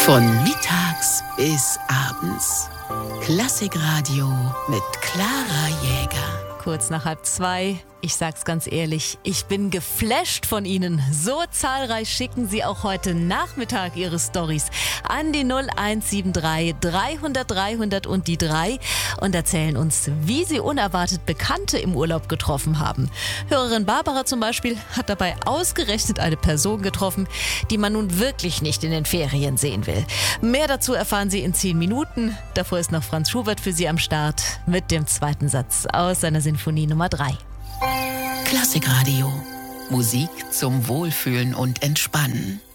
Von mittags bis abends. Klassikradio mit Clara Jäger. Kurz nach 1:30. Ich sag's ganz ehrlich, ich bin geflasht von Ihnen. So zahlreich schicken Sie auch heute Nachmittag Ihre Storys an die 0173 300 300 und die 3 und erzählen uns, wie Sie unerwartet Bekannte im Urlaub getroffen haben. Hörerin Barbara zum Beispiel hat dabei ausgerechnet eine Person getroffen, die man nun wirklich nicht in den Ferien sehen will. Mehr dazu erfahren Sie in 10 Minuten. Davor ist noch Franz Schubert für Sie am Start mit dem zweiten Satz aus seiner Sinfonie Nummer 3. Klassikradio. Musik zum Wohlfühlen und Entspannen.